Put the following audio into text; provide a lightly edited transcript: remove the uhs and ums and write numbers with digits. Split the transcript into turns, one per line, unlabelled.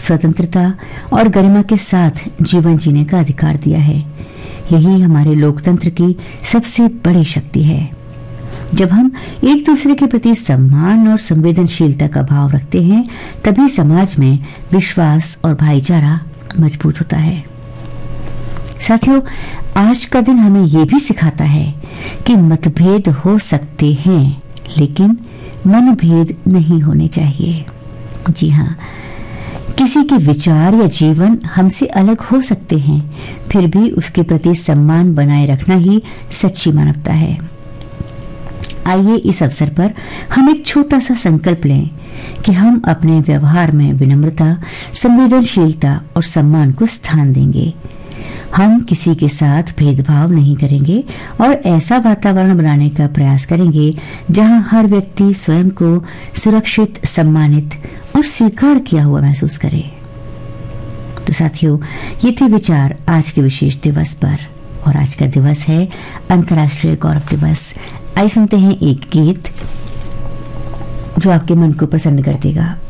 स्वतंत्रता और गरिमा के साथ जीवन जीने का अधिकार दिया है। यही हमारे लोकतंत्र की सबसे बड़ी शक्ति है। जब हम एक दूसरे के प्रति सम्मान और संवेदनशीलता का भाव रखते हैं, तभी समाज में विश्वास और भाईचारा मजबूत होता है। साथियों, आज का दिन हमें यह भी सिखाता है कि मतभेद हो सकते हैं, लेकिन मनभेद नहीं होने चाहिए। जी हाँ, किसी के विचार या जीवन हमसे अलग हो सकते हैं, फिर भी उसके प्रति सम्मान बनाए रखना ही सच्ची मानवता है। आइए इस अवसर पर हम एक छोटा सा संकल्प लें कि हम अपने व्यवहार में विनम्रता, संवेदनशीलता और सम्मान को स्थान देंगे। हम किसी के साथ भेदभाव नहीं करेंगे और ऐसा वातावरण बनाने का प्रयास करेंगे जहां हर व्यक्ति स्वयं को सुरक्षित, सम्मानित और स्वीकार किया हुआ महसूस करे। तो साथियों, ये थे विचार आज के विशेष दिवस पर, और आज का दिवस है अंतर्राष्ट्रीय गौरव दिवस। आइए सुनते हैं एक गीत जो आपके मन को प्रसन्न कर देगा।